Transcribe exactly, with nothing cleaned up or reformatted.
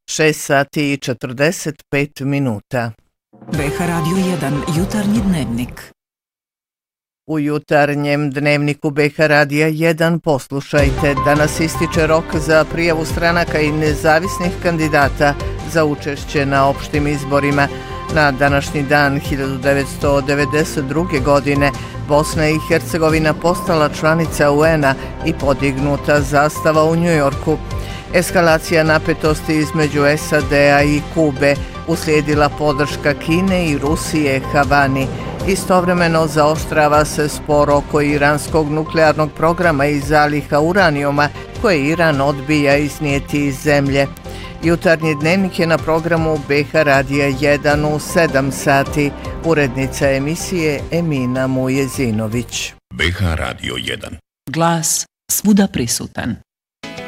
šest sati i četrdeset pet minuta. be ha Radio jedan, jutarnji dnevnik. U jutarnjem dnevniku be ha Radija jedan poslušajte. Danas ističe rok za prijavu stranaka i nezavisnih kandidata za učešće na opštim izborima. Na današnji dan hiljadu devetsto devedeset druge. godine Bosna i Hercegovina postala članica U N-a i podignuta zastava u Njujorku. Eskalacija napetosti između S A D-a i Kube, uslijedila podrška Kine i Rusije Havani. Istovremeno zaoštrava se spor oko iranskog nuklearnog programa i zaliha uranijuma koje Iran odbija iznijeti iz zemlje. Jutarnji dnevnik je na programu be ha Radija jedan u sedam sati. Urednica emisije Emina Mujezinović. be ha Radio jedan. Glas svuda prisutan.